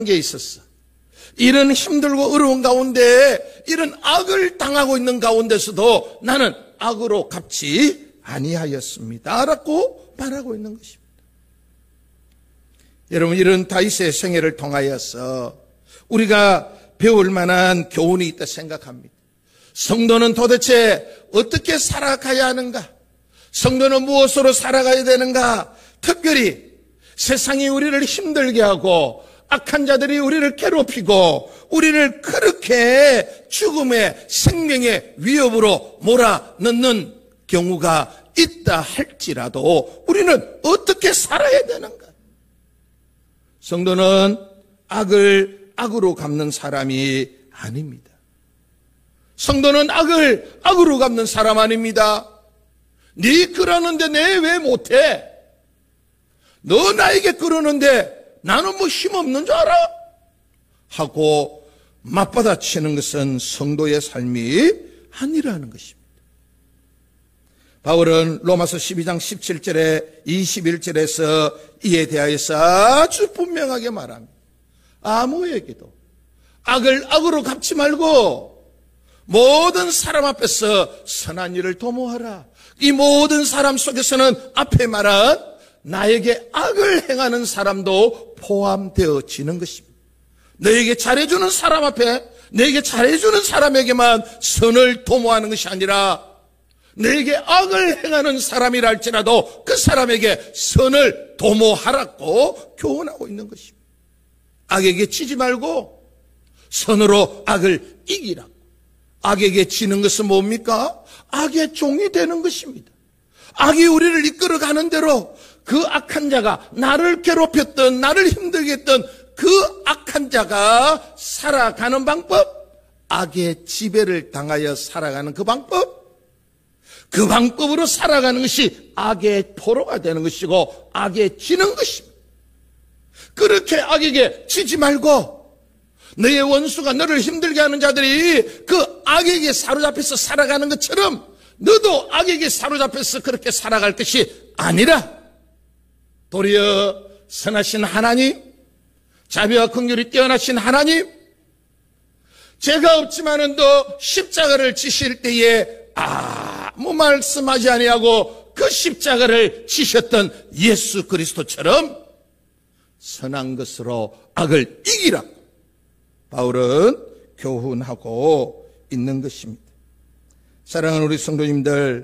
게 있었어. 이런 힘들고 어려운 가운데 이런 악을 당하고 있는 가운데서도 나는 악으로 갚지 아니하였습니다 라고 말하고 있는 것입니다. 여러분, 이런 다윗의 생애를 통하여서 우리가 배울 만한 교훈이 있다 생각합니다. 성도는 도대체 어떻게 살아가야 하는가? 성도는 무엇으로 살아가야 되는가? 특별히 세상이 우리를 힘들게 하고 악한 자들이 우리를 괴롭히고 우리를 그렇게 죽음의 생명의 위협으로 몰아넣는 경우가 있다 할지라도 우리는 어떻게 살아야 되는가? 성도는 악을 악으로 갚는 사람이 아닙니다. 성도는 악을 악으로 갚는 사람 아닙니다. 네 그러는데 내 왜 못해? 너 나에게 그러는데 나는 뭐 힘없는 줄 알아? 하고 맞받아치는 것은 성도의 삶이 아니라는 것입니다. 바울은 로마서 12장 17절에 21절에서 이에 대하여서 아주 분명하게 말합니다. 아무에게도 악을 악으로 갚지 말고 모든 사람 앞에서 선한 일을 도모하라. 이 모든 사람 속에서는 앞에 말한 나에게 악을 행하는 사람도 포함되어지는 것입니다. 너에게 잘해주는 사람 앞에 너에게 잘해주는 사람에게만 선을 도모하는 것이 아니라 너에게 악을 행하는 사람이라 할지라도 그 사람에게 선을 도모하라고 교훈하고 있는 것입니다. 악에게 치지 말고 선으로 악을 이기라고. 악에게 치는 것은 뭡니까? 악의 종이 되는 것입니다. 악이 우리를 이끌어가는 대로 그 악한 자가 나를 괴롭혔던 나를 힘들게 했던 그 악한 자가 살아가는 방법, 악의 지배를 당하여 살아가는 그 방법, 그 방법으로 살아가는 것이 악의 포로가 되는 것이고 악에 지는 것입니다. 그렇게 악에게 지지 말고 너의 원수가 너를 힘들게 하는 자들이 그 악에게 사로잡혀서 살아가는 것처럼 너도 악에게 사로잡혀서 그렇게 살아갈 것이 아니라 도리어 선하신 하나님, 자비와 긍휼이 뛰어나신 하나님, 죄가 없지만은 또 십자가를 지실 때에 아무 말씀하지 아니하고 그 십자가를 지셨던 예수 그리스도처럼 선한 것으로 악을 이기라. 바울은 교훈하고 있는 것입니다. 사랑하는 우리 성도님들,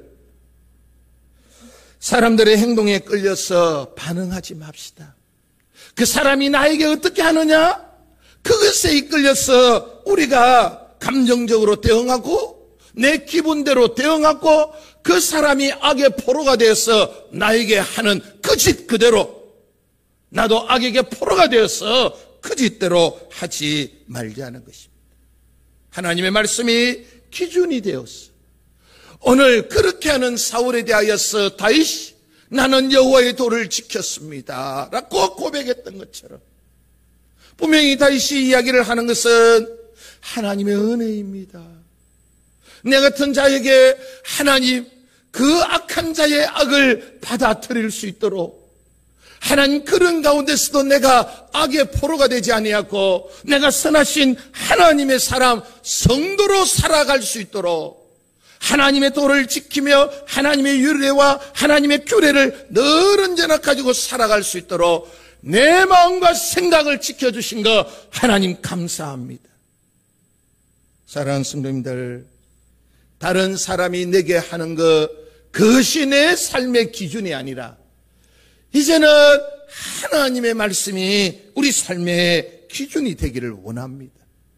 사람들의 행동에 끌려서 반응하지 맙시다. 그 사람이 나에게 어떻게 하느냐? 그것에 이끌려서 우리가 감정적으로 대응하고 내 기분대로 대응하고 그 사람이 악의 포로가 되어서 나에게 하는 그 짓 그대로 나도 악에게 포로가 되어서 그 짓대로 하지 말자는 것입니다. 하나님의 말씀이 기준이 되었어. 오늘 그렇게 하는 사울에 대하여서 다윗이 나는 여호와의 도를 지켰습니다 라고 고백했던 것처럼 분명히 다윗이 이야기를 하는 것은 하나님의 은혜입니다. 내 같은 자에게 하나님 그 악한 자의 악을 받아들일 수 있도록 하나님 그런 가운데서도 내가 악의 포로가 되지 아니하고 내가 선하신 하나님의 사람 성도로 살아갈 수 있도록 하나님의 도를 지키며 하나님의 율례와 하나님의 규례를 늘 언제나 가지고 살아갈 수 있도록 내 마음과 생각을 지켜주신 거 하나님 감사합니다. 사랑하는 성도님들, 다른 사람이 내게 하는 것 그것이 내 삶의 기준이 아니라 이제는 하나님의 말씀이 우리 삶의 기준이 되기를 원합니다.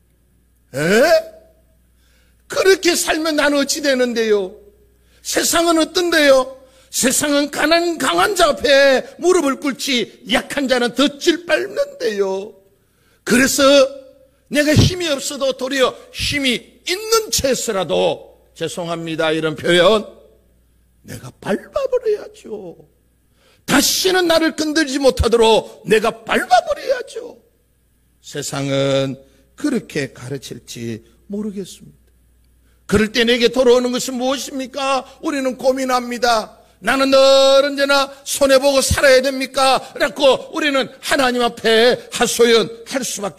그렇게 살면 나는 어찌 되는데요? 세상은 어떤데요? 세상은 강한 자 앞에 무릎을 꿇지 약한 자는 덫을 밟는데요. 그래서 내가 힘이 없어도 도리어 힘이 있는 채서라도 죄송합니다 이런 표현 내가 밟아버려야죠. 다시는 나를 건들지 못하도록 내가 밟아버려야죠. 세상은 그렇게 가르칠지 모르겠습니다. 그럴 때 내게 돌아오는 것은 무엇입니까? 우리는 고민합니다. 나는 늘 언제나 손해보고 살아야 됩니까? 라고 우리는 하나님 앞에 하소연할 수밖에